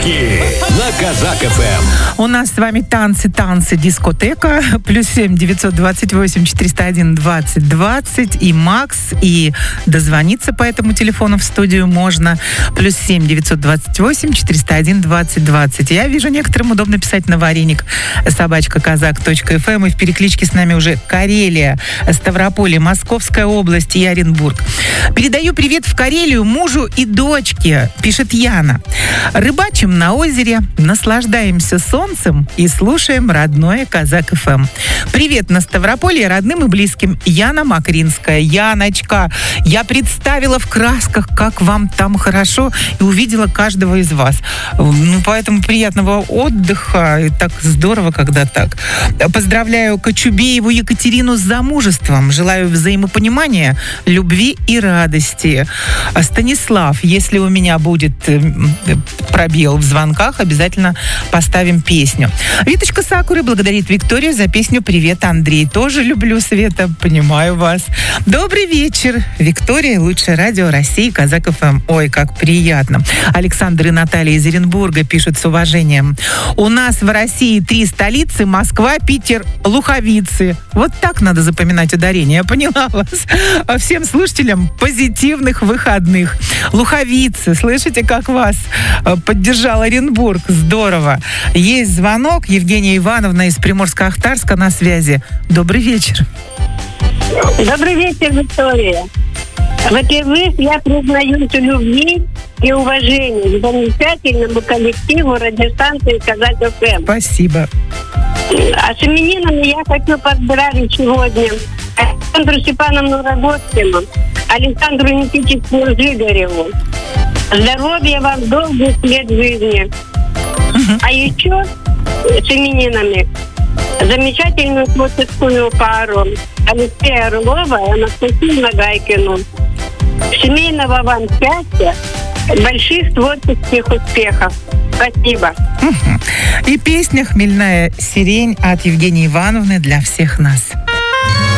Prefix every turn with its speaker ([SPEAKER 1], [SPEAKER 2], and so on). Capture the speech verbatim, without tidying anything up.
[SPEAKER 1] Подарки на Казак эф эм.
[SPEAKER 2] У нас с вами танцы, танцы, дискотека. Плюс семь девятьсот двадцать восемь четыреста один двадцать двадцать. И Макс, и дозвониться по этому телефону в студию можно. Плюс семь девятьсот двадцать восемь четыреста один двадцать двадцать. Я вижу, некоторым удобно писать на вареник собачка казак точка эф эм. И в перекличке с нами уже Карелия, Ставрополье, Московская область и Оренбург. Передаю привет в Карелию мужу и дочке, пишет Яна. Рыбачим на озере, наслаждаемся солнцем и слушаем родное Казак эф эм. Привет на Ставрополье родным и близким. Яна Макринская. Яночка, я представила в красках, как вам там хорошо, и увидела каждого из вас. Ну, поэтому приятного отдыха. И так здорово, когда так. Поздравляю Кочубееву Екатерину с замужеством. Желаю взаимопонимания, любви и радости. Станислав, если у меня будет пробел в звонках, обязательно поставим песню. Виточка Сакуры благодарит Викторию за песню «Привет, Андрей». Тоже люблю, Света, понимаю вас. Добрый вечер. Виктория, лучшее радио России, Казак эф эм. Ой, как приятно. Александр и Наталья из Оренбурга пишут с уважением. У нас в России три столицы: Москва, Питер, Луховицы. Вот так надо запоминать ударение. Я поняла вас. Всем слушателям позитивных выходных. Луховицы. Слышите, как вас поддержал Оренбург? Здорово. Есть звонок. Евгения Ивановна из Приморско-Ахтарска на связи. Добрый вечер.
[SPEAKER 3] Добрый вечер, Виктория. Во-первых, я признаюсь в любви и уважении к замечательному коллективу радиостанции Казак эф эм.
[SPEAKER 2] Спасибо.
[SPEAKER 3] А с именинами я хочу поздравить сегодня Александру Степановну Рогоцкину, Александру Никитичну Жигареву. Здоровья вам, долгих лет жизни. Uh-huh. А еще с именинами замечательную творческую пару Алексея Орлова и Анастасию Нагайкину. Семейного вам счастья, больших творческих успехов. Спасибо.
[SPEAKER 2] Uh-huh. И песня «Хмельная сирень» от Евгении Ивановны для всех нас.